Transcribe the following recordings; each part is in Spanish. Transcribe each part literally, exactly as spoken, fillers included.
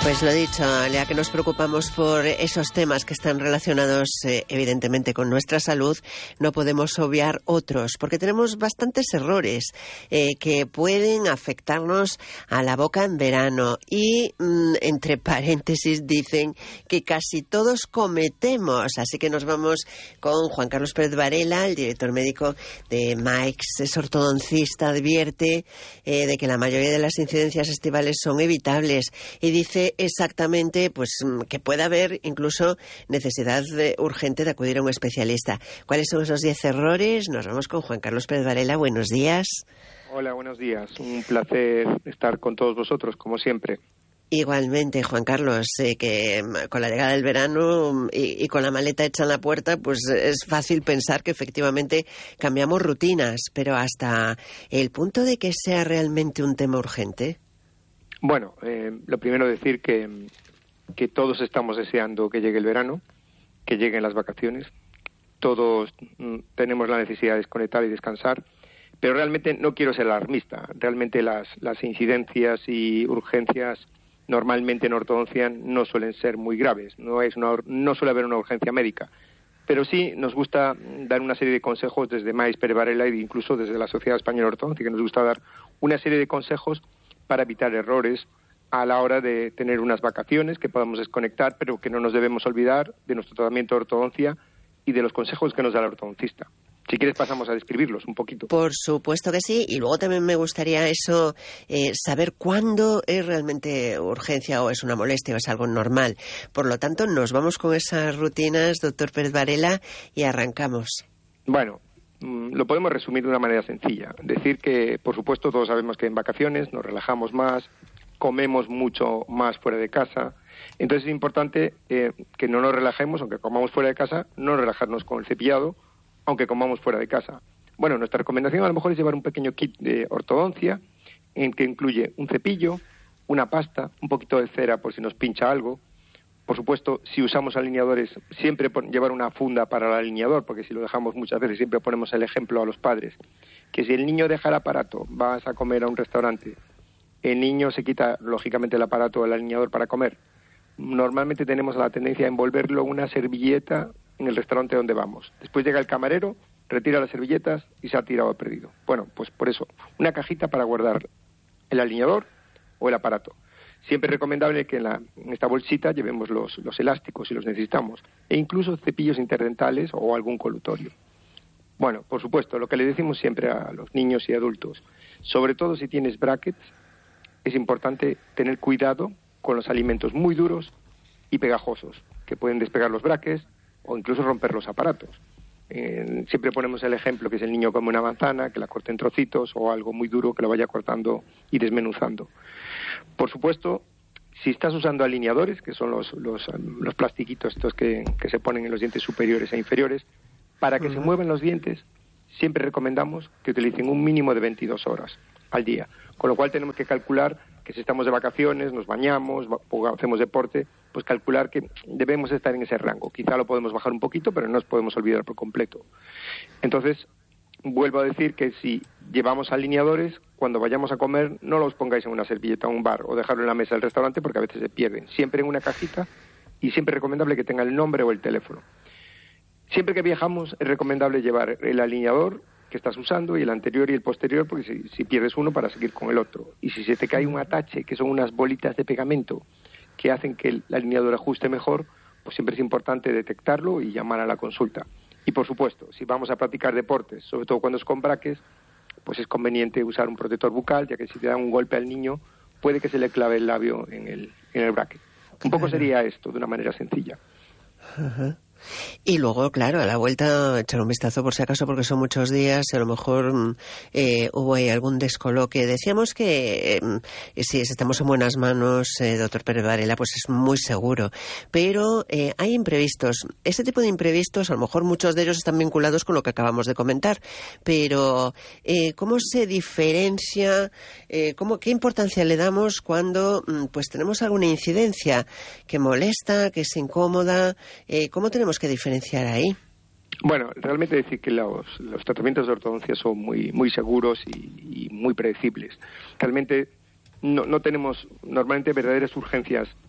Pues lo dicho, ya que nos preocupamos por esos temas que están relacionados eh, evidentemente con nuestra salud, no podemos obviar otros, porque tenemos bastantes errores eh, que pueden afectarnos a la boca en verano y, mm, entre paréntesis, dicen que casi todos cometemos. Así que nos vamos con Juan Carlos Pérez Varela, el director médico de Mike's, es ortodoncista, advierte eh, de que la mayoría de las incidencias estivales son evitables y dice exactamente pues que puede haber incluso necesidad de, urgente de acudir a un especialista. ¿Cuáles son esos diez errores? Nos vamos con Juan Carlos Pérez Varela. Buenos días. Hola, buenos días. Un placer estar con todos vosotros, como siempre. Igualmente, Juan Carlos, eh, que con la llegada del verano y, y con la maleta hecha en la puerta, pues es fácil pensar que efectivamente cambiamos rutinas, pero hasta el punto de que sea realmente un tema urgente. Bueno, eh, lo primero decir que, que todos estamos deseando que llegue el verano, que lleguen las vacaciones. Todos mm, tenemos la necesidad de desconectar y descansar, pero realmente no quiero ser alarmista. Realmente las, las incidencias y urgencias normalmente en ortodoncia no suelen ser muy graves. No, es una, no suele haber una urgencia médica. Pero sí nos gusta dar una serie de consejos desde Mike's Pérez Varela e incluso desde la Sociedad Española de Ortodoncia, que nos gusta dar una serie de consejos para evitar errores a la hora de tener unas vacaciones, que podamos desconectar, pero que no nos debemos olvidar de nuestro tratamiento de ortodoncia y de los consejos que nos da el ortodoncista. Si quieres pasamos a describirlos un poquito. Por supuesto que sí, y luego también me gustaría eso, eh, saber cuándo es realmente urgencia o es una molestia o es algo normal. Por lo tanto, nos vamos con esas rutinas, doctor Pérez Varela, y arrancamos. Bueno, lo podemos resumir de una manera sencilla. Decir que, por supuesto, todos sabemos que en vacaciones nos relajamos más, comemos mucho más fuera de casa. Entonces es importante eh, que no nos relajemos, aunque comamos fuera de casa, no relajarnos con el cepillado, aunque comamos fuera de casa. Bueno, nuestra recomendación a lo mejor es llevar un pequeño kit de ortodoncia, en que incluye un cepillo, una pasta, un poquito de cera por si nos pincha algo. Por supuesto, si usamos alineadores, siempre llevar una funda para el alineador, porque si lo dejamos muchas veces, siempre ponemos el ejemplo a los padres, que si el niño deja el aparato, vas a comer a un restaurante, el niño se quita, lógicamente, el aparato, el alineador para comer. Normalmente tenemos la tendencia a envolverlo en una servilleta en el restaurante donde vamos. Después llega el camarero, retira las servilletas y se ha tirado perdido. Bueno, pues por eso, una cajita para guardar el alineador o el aparato. Siempre es recomendable que en, la, en esta bolsita llevemos los, los elásticos si los necesitamos, e incluso cepillos interdentales o algún colutorio. Bueno, por supuesto, lo que le decimos siempre a los niños y adultos, sobre todo si tienes brackets, es importante tener cuidado con los alimentos muy duros y pegajosos, que pueden despegar los brackets o incluso romper los aparatos. Eh, siempre ponemos el ejemplo que es el niño come una manzana, que la corte en trocitos, o algo muy duro que lo vaya cortando y desmenuzando. Por supuesto, si estás usando alineadores, que son los, los, los plastiquitos estos que, que se ponen en los dientes superiores e inferiores, para que uh-huh. se muevan los dientes, siempre recomendamos que utilicen un mínimo de veintidós horas al día. Con lo cual tenemos que calcular que si estamos de vacaciones, nos bañamos, hacemos deporte, pues calcular que debemos estar en ese rango. Quizá lo podemos bajar un poquito, pero no nos podemos olvidar por completo. Entonces, vuelvo a decir que si llevamos alineadores, cuando vayamos a comer, no los pongáis en una servilleta o un bar o dejarlo en la mesa del restaurante porque a veces se pierden. Siempre en una cajita y siempre es recomendable que tenga el nombre o el teléfono. Siempre que viajamos es recomendable llevar el alineador que estás usando y el anterior y el posterior, porque si, si pierdes uno para seguir con el otro. Y si se te cae un atache, que son unas bolitas de pegamento que hacen que el alineador ajuste mejor, pues siempre es importante detectarlo y llamar a la consulta. Y por supuesto, si vamos a practicar deportes, sobre todo cuando es con braques, pues es conveniente usar un protector bucal, ya que si te dan un golpe al niño, puede que se le clave el labio en el, en el braque. Un poco sería esto, de una manera sencilla. Ajá. Y luego, claro, a la vuelta echar un vistazo por si acaso, porque son muchos días, a lo mejor eh, hubo ahí algún descoloque. Decíamos que eh, si estamos en buenas manos, eh, doctor Pérez Varela, pues es muy seguro. Pero eh, hay imprevistos. Ese tipo de imprevistos, a lo mejor muchos de ellos están vinculados con lo que acabamos de comentar. Pero, eh, ¿cómo se diferencia? Eh, ¿cómo, ¿Qué importancia le damos cuando pues tenemos alguna incidencia que molesta, que es incómoda? Eh, ¿Cómo tenemos que diferenciar ahí? Bueno, realmente decir que los, los tratamientos de ortodoncia son muy muy seguros y, y muy predecibles. Realmente no, no tenemos normalmente verdaderas urgencias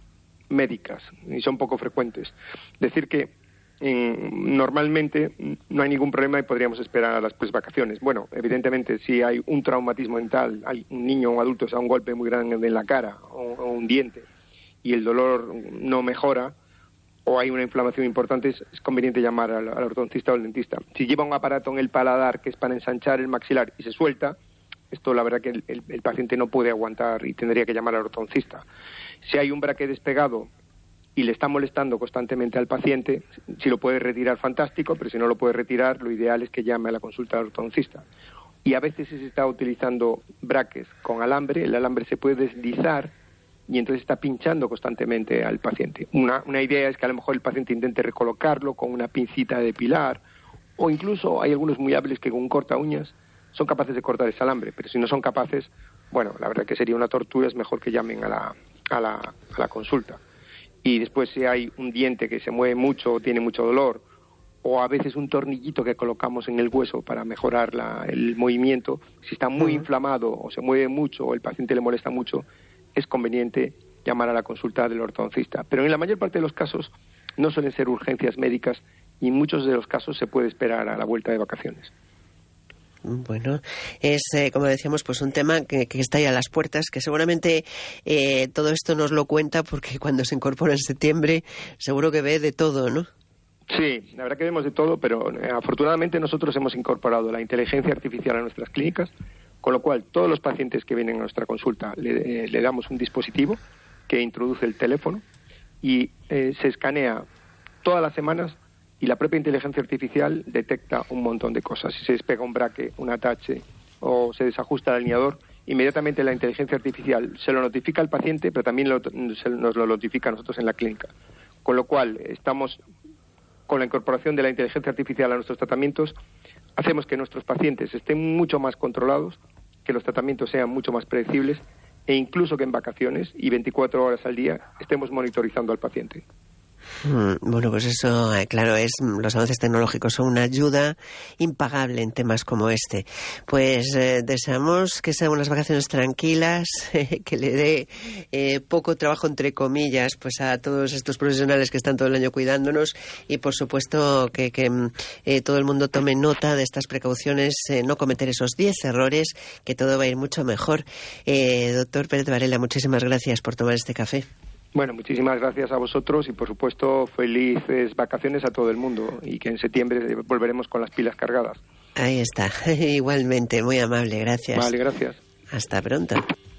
médicas y son poco frecuentes. Decir que eh, normalmente no hay ningún problema y podríamos esperar a las pues, vacaciones. Bueno, evidentemente, si hay un traumatismo mental, hay un niño o un adulto se da un golpe muy grande en la cara o, o un diente y el dolor no mejora, o hay una inflamación importante, es, es conveniente llamar al, al ortodoncista o al dentista. Si lleva un aparato en el paladar que es para ensanchar el maxilar y se suelta, esto la verdad que el, el, el paciente no puede aguantar y tendría que llamar al ortodoncista. Si hay un braque despegado y le está molestando constantemente al paciente, si lo puede retirar, fantástico, pero si no lo puede retirar, lo ideal es que llame a la consulta del ortodoncista. Y a veces si se está utilizando braques con alambre, el alambre se puede deslizar y entonces está pinchando constantemente al paciente. Una, una idea es que a lo mejor el paciente intente recolocarlo con una pincita de depilar, o incluso hay algunos muy hábiles que con un corta uñas son capaces de cortar ese alambre, pero si no son capaces, bueno, la verdad que sería una tortura, es mejor que llamen a la, a la, a la consulta. Y después si hay un diente que se mueve mucho o tiene mucho dolor, o a veces un tornillito que colocamos en el hueso para mejorar la, el movimiento, si está muy uh-huh. inflamado o se mueve mucho o el paciente le molesta mucho, es conveniente llamar a la consulta del ortodoncista. Pero en la mayor parte de los casos no suelen ser urgencias médicas y en muchos de los casos se puede esperar a la vuelta de vacaciones. Bueno, es, eh, como decíamos, pues un tema que, que está ahí a las puertas, que seguramente eh, todo esto nos lo cuenta porque cuando se incorpora en septiembre seguro que ve de todo, ¿no? Sí, la verdad que vemos de todo, pero eh, afortunadamente nosotros hemos incorporado la inteligencia artificial a nuestras clínicas, con lo cual todos los pacientes que vienen a nuestra consulta le, eh, le damos un dispositivo que introduce el teléfono y eh, se escanea todas las semanas y la propia inteligencia artificial detecta un montón de cosas. Si se despega un braque, un atache o se desajusta el alineador, inmediatamente la inteligencia artificial se lo notifica al paciente, pero también lo, se, nos lo notifica a nosotros en la clínica. Con lo cual estamos con la incorporación de la inteligencia artificial a nuestros tratamientos, hacemos que nuestros pacientes estén mucho más controlados, que los tratamientos sean mucho más predecibles e incluso que en vacaciones y veinticuatro horas al día estemos monitorizando al paciente. Bueno, pues eso, claro, es los avances tecnológicos son una ayuda impagable en temas como este. Pues eh, deseamos que sean unas vacaciones tranquilas, eh, que le dé eh, poco trabajo, entre comillas, pues a todos estos profesionales que están todo el año cuidándonos y, por supuesto, que, que eh, todo el mundo tome nota de estas precauciones, eh, no cometer esos diez errores, que todo va a ir mucho mejor. Eh, doctor Pérez Varela, muchísimas gracias por tomar este café. Bueno, muchísimas gracias a vosotros y, por supuesto, felices vacaciones a todo el mundo y que en septiembre volveremos con las pilas cargadas. Ahí está. Igualmente, muy amable, gracias. Vale, gracias. Hasta pronto.